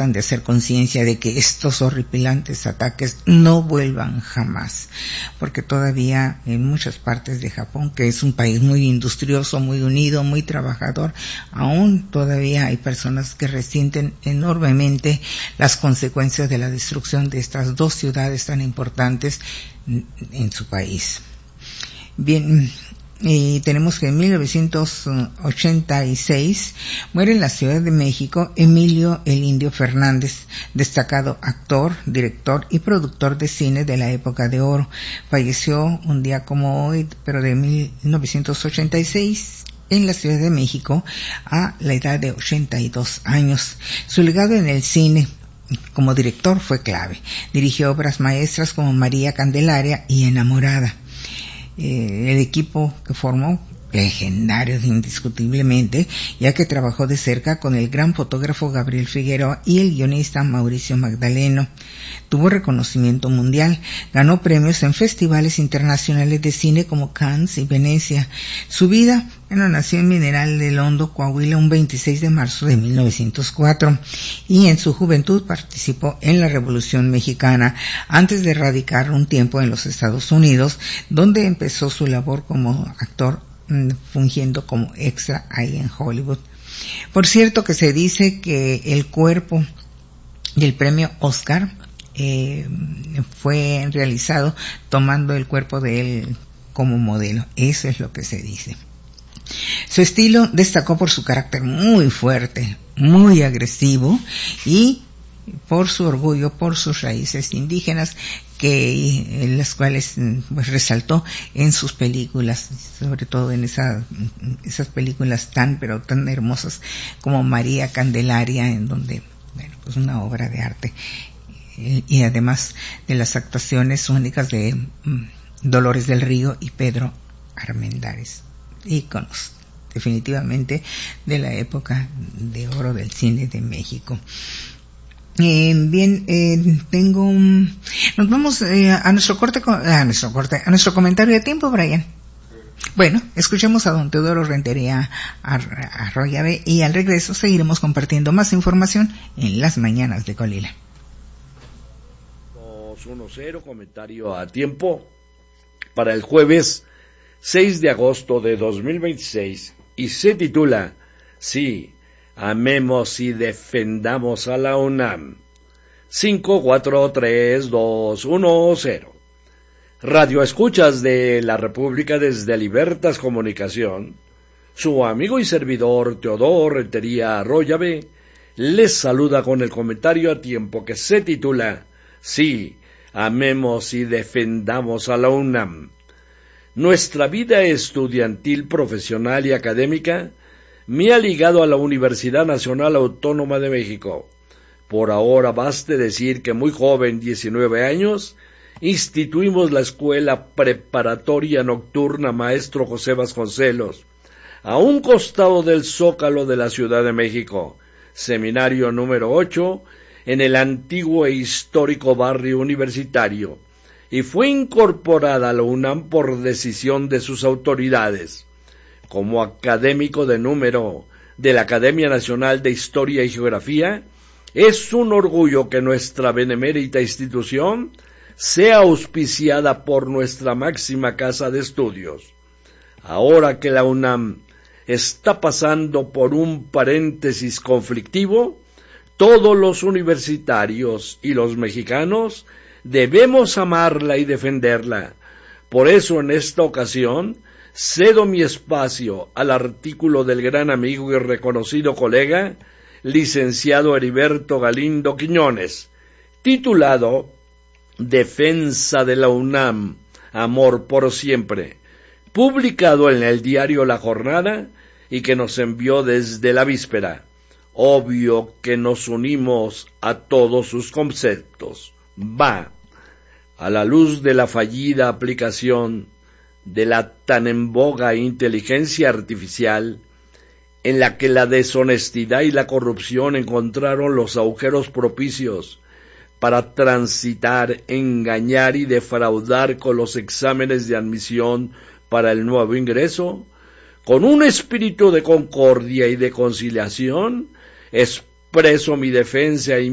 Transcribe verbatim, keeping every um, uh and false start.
tratan de hacer conciencia de que estos horripilantes ataques no vuelvan jamás, porque todavía en muchas partes de Japón, que es un país muy industrioso, muy unido, muy trabajador, aún todavía hay personas que resienten enormemente las consecuencias de la destrucción de estas dos ciudades tan importantes en su país. Bien, y tenemos que en mil novecientos ochenta y seis muere en la Ciudad de México Emilio el Indio Fernández, destacado actor, director y productor de cine de la época de oro. Falleció un día como hoy, pero de mil novecientos ochenta y seis, en la Ciudad de México, a la edad de ochenta y dos años. Su legado en el cine como director fue clave. Dirigió obras maestras como María Candelaria y Enamorada. Eh, el equipo que formó, legendario indiscutiblemente, ya que trabajó de cerca con el gran fotógrafo Gabriel Figueroa y el guionista Mauricio Magdaleno. Tuvo reconocimiento mundial, ganó premios en festivales internacionales de cine como Cannes y Venecia. Su vida, bueno, nació en Mineral del Hondo, Coahuila, un veintiséis de marzo de mil novecientos cuatro, y en su juventud participó en la Revolución Mexicana, antes de radicar un tiempo en los Estados Unidos, donde empezó su labor como actor, fungiendo como extra ahí en Hollywood. Por cierto que se dice que el cuerpo del premio Oscar eh, fue realizado tomando el cuerpo de él como modelo. Eso es lo que se dice. Su estilo destacó por su carácter muy fuerte, muy agresivo, y por su orgullo, por sus raíces indígenas, que en las cuales pues resaltó en sus películas, sobre todo en esa, esas películas tan pero tan hermosas como María Candelaria, en donde, bueno, pues una obra de arte, y además de las actuaciones únicas de mm, Dolores del Río y Pedro Armendáriz, íconos definitivamente de la época de oro del cine de México. Eh, bien, eh, tengo un... Nos vamos eh, a nuestro corte, a nuestro corte, a nuestro comentario de tiempo, Brian. Bueno, escuchemos a don Teodoro Rentería Arroyave, y al regreso seguiremos compartiendo más información en las mañanas de Colila. uno cero, comentario a tiempo para el jueves seis de agosto de dos mil veintiséis, y se titula Sí, amemos y defendamos a la UNAM. cinco cuatro tres dos uno cero. Radio Escuchas de la República desde Libertas Comunicación. Su amigo y servidor Teodoro Rentería Arroyave les saluda con el comentario a tiempo que se titula Sí, amemos y defendamos a la UNAM. Nuestra vida estudiantil, profesional y académica me ha ligado a la Universidad Nacional Autónoma de México. Por ahora baste decir que muy joven, diecinueve años, instituimos la Escuela Preparatoria Nocturna Maestro José Vasconcelos, a un costado del Zócalo de la Ciudad de México, seminario número ocho, en el antiguo e histórico barrio universitario, y fue incorporada a la UNAM por decisión de sus autoridades. Como académico de número de la Academia Nacional de Historia y Geografía, es un orgullo que nuestra benemérita institución sea auspiciada por nuestra máxima casa de estudios. Ahora que la UNAM está pasando por un paréntesis conflictivo, todos los universitarios y los mexicanos debemos amarla y defenderla. Por eso en esta ocasión cedo mi espacio al artículo del gran amigo y reconocido colega, licenciado Heriberto Galindo Quiñones, titulado Defensa de la UNAM, amor por siempre, publicado en el diario La Jornada y que nos envió desde la víspera. Obvio que nos unimos a todos sus conceptos. Va, a la luz de la fallida aplicación de la tan en boga inteligencia artificial, en la que la deshonestidad y la corrupción encontraron los agujeros propicios para transitar, engañar y defraudar con los exámenes de admisión para el nuevo ingreso, con un espíritu de concordia y de conciliación, expreso mi defensa y